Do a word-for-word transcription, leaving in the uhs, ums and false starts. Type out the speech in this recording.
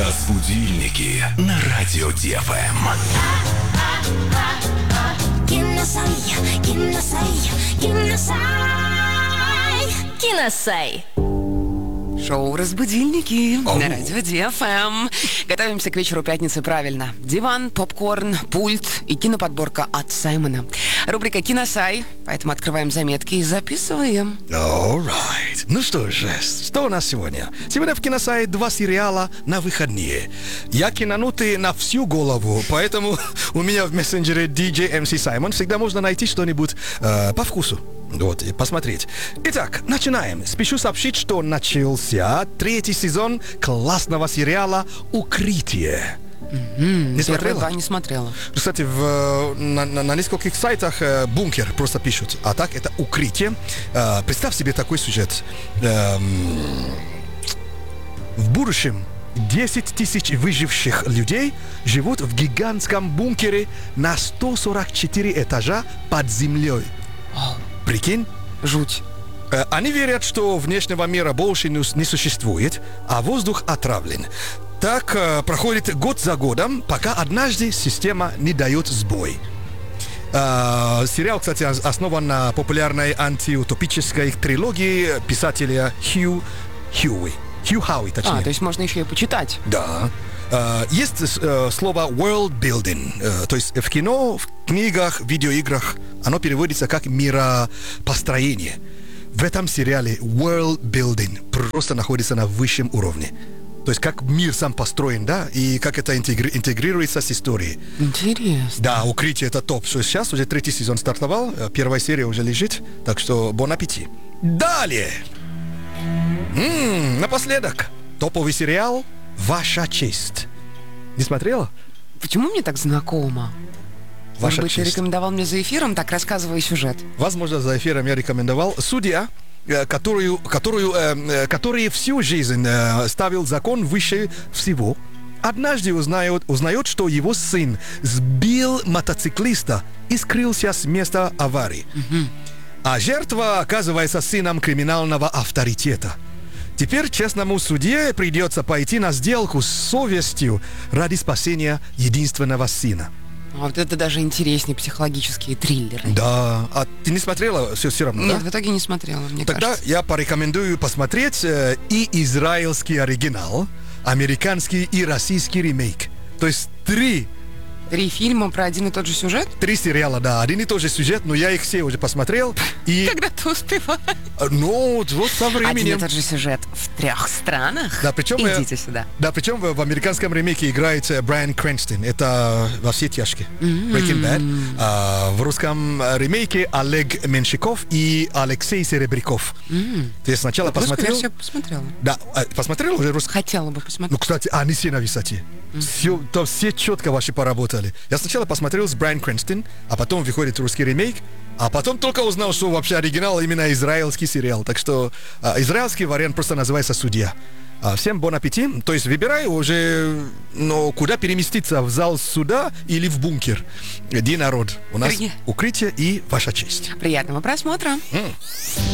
Разбудильники на радио ДФМ. Киносай, киносай, киносай, киносай. Шоу «Разбудильники» на радио ДФМ. Готовимся к вечеру пятницы правильно. Диван, попкорн, пульт и киноподборка от Саймона. Рубрика «Киносай», поэтому открываем заметки и записываем. Alright. Ну что же, что у нас сегодня? Сегодня в Киносае два сериала на выходные. Я кинанутый на всю голову, поэтому у меня в мессенджере ди джей эм си Саймон всегда можно найти что-нибудь э, по вкусу. Вот, и посмотреть. Итак, начинаем. Спешу сообщить, что начался третий сезон классного сериала «Укрытие». Mm-hmm. Не смотрела? Да, не смотрела. Кстати, в, на, на, на нескольких сайтах э, «Бункер» просто пишут. А так, это «Укрытие». Э, представь себе такой сюжет. Э, в будущем десять тысяч выживших людей живут в гигантском бункере на сто сорок четыре этажа под землей. Oh. Прикинь? Жуть. Они верят, что внешнего мира больше не существует, а воздух отравлен. Так э, проходит год за годом, пока однажды система не дает сбой. Э, сериал, кстати, основан на популярной антиутопической трилогии писателя Хью Хьюи. Хью Хауи, точнее. А, то есть можно еще и почитать. Да. Uh, есть uh, слово world building, uh, то есть в кино, в книгах, в видеоиграх оно переводится как миропостроение. В этом сериале world building просто находится на высшем уровне. То есть как мир сам построен, да, и как это интегри- интегрируется с историей. Интересно. Да, «Укрытие» — это топ. Что сейчас уже третий сезон стартовал, первая серия уже лежит, так что бон аппетит. Далее. М-м, напоследок, топовый сериал «Ваша честь». Не смотрела? Почему мне так знакомо? Ваша Может быть, ты честь. рекомендовал мне за эфиром, так рассказывай сюжет. Возможно, за эфиром я рекомендовал. Судья, э, которую, которую, э, который всю жизнь э, ставил закон выше всего, однажды узнает, узнает, что его сын сбил мотоциклиста и скрылся с места аварии. Угу. А жертва оказывается сыном криминального авторитета. Теперь честному судье придется пойти на сделку с совестью ради спасения единственного сына. Вот это даже интереснее психологические триллеры. Да. А ты не смотрела все, все равно, Нет, да? в итоге не смотрела, мне Тогда кажется. я порекомендую посмотреть э, и израильский оригинал, американский и российский ремейк. То есть три Три фильма про один и тот же сюжет? Три сериала, да, один и тот же сюжет, но я их все уже посмотрел. И... Когда ты успеваешь? Ну, вот со временем. Один и тот же сюжет в трех странах? Да, причем Идите я... сюда. Да, причем в, в американском ремейке играет э, Брайан Крэнстон. Это «Во все тяжкие». Mm-hmm. Breaking Bad. А, в русском ремейке Олег Меньшиков и Алексей Серебряков. Mm-hmm. Ты сначала Ты посмотрел? Я посмотрела. Да, а, посмотрел уже русский? Хотела бы посмотреть. Ну, кстати, они все на высоте. Mm-hmm. Все, там все четко вообще поработали. Я сначала посмотрел с Брайан Крэнстон, а потом выходит русский ремейк, а потом только узнал, что вообще оригинал именно израильский сериал. Так что а, израильский вариант просто называется «Судья». А, всем бон аппетит. То есть выбирай уже, ну, куда переместиться, в зал суда или в бункер, где народ. У нас При... «Укрытие» и «Ваша честь». Приятного просмотра. Mm.